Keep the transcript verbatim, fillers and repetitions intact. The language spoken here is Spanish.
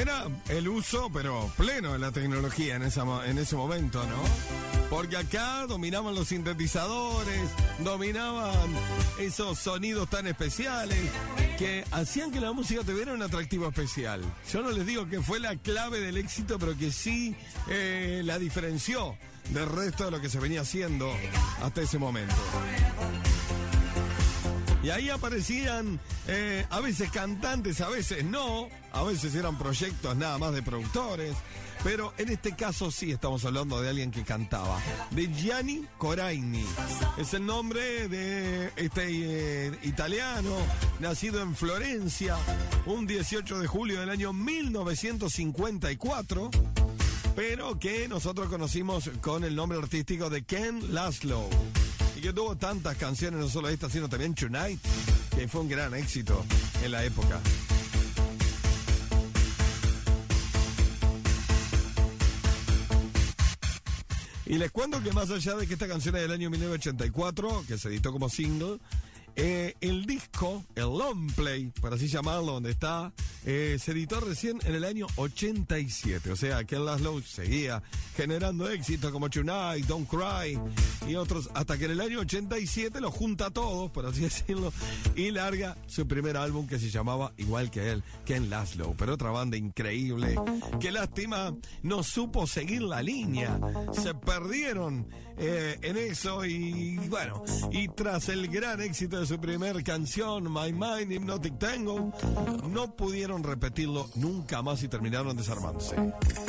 era el uso, pero pleno de la tecnología en, esa, en ese momento, ¿no? Porque acá dominaban los sintetizadores, dominaban esos sonidos tan especiales que hacían que la música tuviera un atractivo especial. Yo no les digo que fue la clave del éxito, pero que sí eh, la diferenció del resto de lo que se venía haciendo hasta ese momento. Y ahí aparecían eh, a veces cantantes, a veces no, a veces eran proyectos nada más de productores, pero en este caso sí estamos hablando de alguien que cantaba, de Gianni Coraini. Es el nombre de este eh, italiano, nacido en Florencia, un dieciocho de julio del año mil novecientos cincuenta y cuatro, pero que nosotros conocimos con el nombre artístico de Ken Laszlo. Y que tuvo tantas canciones, no solo esta, sino también Tonight, que fue un gran éxito en la época. Y les cuento que más allá de que esta canción es del año mil novecientos ochenta y cuatro, que se editó como single, eh, el disco, el long play, por así llamarlo, donde está, eh, se editó recién en el año ochenta y siete. O sea, Ken Laszlo seguía generando éxitos como Tonight, Don't Cry y otros, hasta que en el año ochenta y siete los junta a todos, por así decirlo, y larga su primer álbum que se llamaba igual que él, Ken Laszlo. Pero otra banda increíble. Qué lástima, no supo seguir la línea. Se perdieron eh, en eso y bueno, y tras el gran éxito de su primer canción, My Mind Hypnotic Tango, no pudieron repetirlo nunca más y terminaron desarmándose.